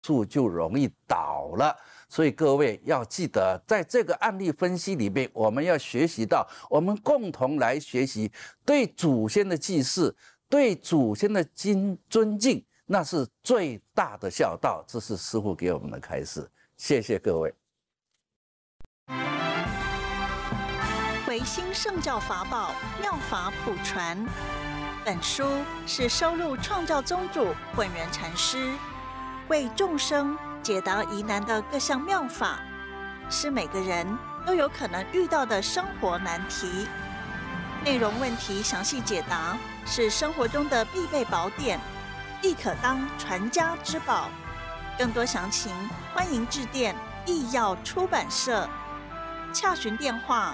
树就容易倒了。所以各位要记得，在这个案例分析里面，我们要学习到，我们共同来学习对祖先的祭祀，对祖先的尊敬，那是最大的孝道。这是师父给我们的开示，谢谢各位。 维新圣教法宝妙法普传，本书是收录创教宗主混元禅师为众生解答疑难的各项妙法，是每个人都有可能遇到的生活难题。内容问题详细解答，是生活中的必备宝典，亦可当传家之宝。更多详情，欢迎致电义耀出版社，洽询电话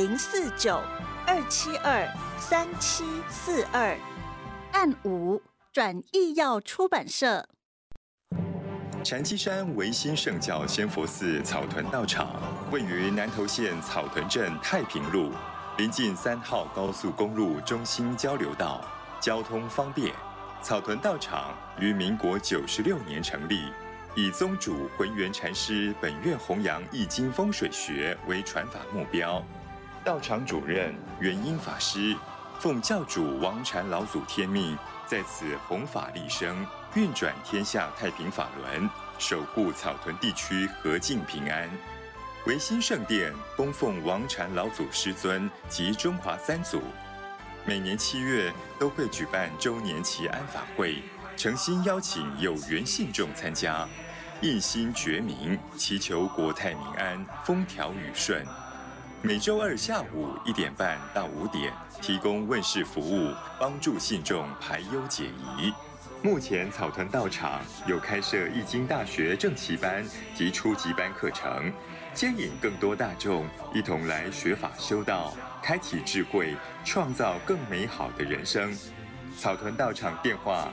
049-272-3742，按5转义耀出版社。 禅机山维新圣教仙佛寺草屯道场位于南投县草屯镇太平路，临近3号高速公路中心交流道，交通方便。草屯道场于民国96年成立，以宗主浑元禅师本愿弘扬易经风水学为传法目标。道场主任元英法师奉教主王禅老祖天命，在此弘法利生，运转天下太平法轮，守护草屯地区和静平安。维新圣殿供奉王禅老祖师尊及中华三祖，每年7月都会举办周年祈安法会，诚心邀请有缘信众参加，一心觉明，祈求国泰民安，风调雨顺。每周2下午1点半到5点提供问事服务，帮助信众排忧解疑。目前草屯道场有开设易经大学正期班及初级班课程，接引更多大众一同来学法修道，开启智慧，创造更美好的人生。草屯道场电话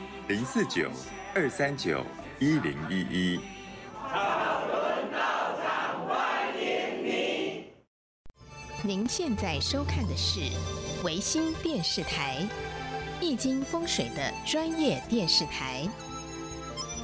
049-239-1011。 您现在收看的是维新电视台，易经风水的专业电视台。